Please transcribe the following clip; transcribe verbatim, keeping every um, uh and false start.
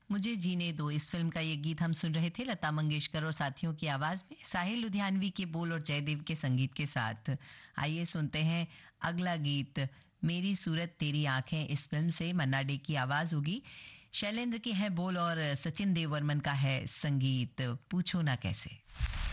मुझे जीने दो, इस फिल्म का ये गीत हम सुन रहे थे लता मंगेशकर और साथियों की आवाज में, साहिल लुधियानवी के बोल और जयदेव के संगीत के साथ। आइए सुनते हैं अगला गीत, मेरी सूरत तेरी आंखें, इस फिल्म से। मन्ना डे की आवाज होगी, शैलेंद्र के हैं बोल और सचिन देववर्मन का है संगीत। पूछो ना कैसे।